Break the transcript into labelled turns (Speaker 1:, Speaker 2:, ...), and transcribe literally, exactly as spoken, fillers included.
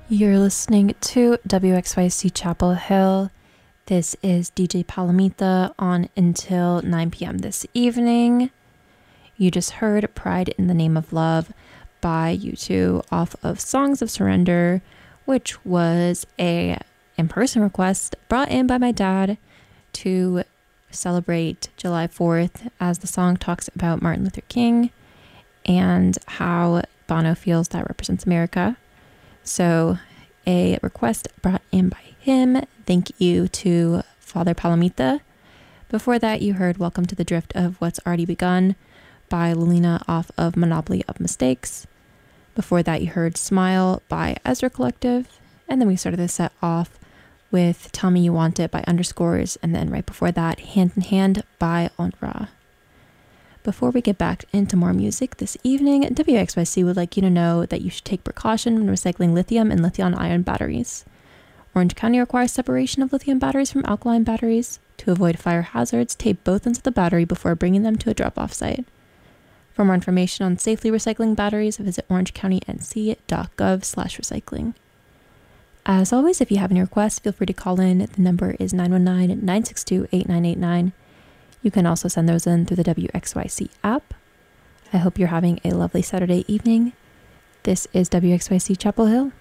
Speaker 1: You're listening to W X Y C Chapel Hill. This is D J Palomita on until nine p.m. this evening. You just heard Pride in the Name of Love by U two off of Songs of Surrender, which was a in-person request brought in by my dad to celebrate July fourth, as the song talks about Martin Luther King and how Bono feels that represents America. So a request brought in by him. Thank you to Father Palomita. Before that, you heard Welcome to the Drift of What's Already Begun by Lilina off of Monopoly of Mistakes. Before that, you heard Smile by Ezra Collective. And then we started the set off with Tell Me You Want It by Underscores. And then right before that, Hand in Hand by Onra. Before we get back into more music this evening, W X Y C would like you to know that you should take precaution when recycling lithium and lithium-ion batteries. Orange County requires separation of lithium batteries from alkaline batteries. To avoid fire hazards, tape both ends of the battery before bringing them to a drop-off site. For more information on safely recycling batteries, visit orangecounty.nc.gov slash recycling. As always, if you have any requests, feel free to call in. The number is nine one nine, nine six two, eight nine eight nine. You can also send those in through the W X Y C app. I hope you're having a lovely Saturday evening. This is W X Y C Chapel Hill.